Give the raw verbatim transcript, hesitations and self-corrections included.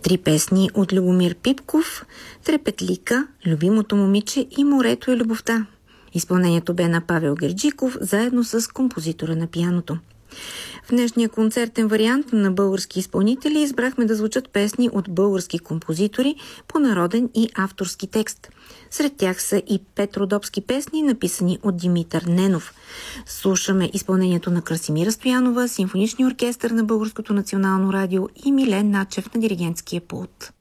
Три песни от Любомир Пипков: Трепетлика, Любимото момиче и Морето и любовта. Изпълнението бе на Павел Герджиков, заедно с композитора на пианото. В днешния концертен вариант на български изпълнители избрахме да звучат песни от български композитори по народен и авторски текст. Сред тях са и пет родопски песни, написани от Димитър Ненов. Слушаме изпълнението на Красимира Стоянова, Симфоничния оркестър на Българското национално радио и Милен Начев на диригентския пулт.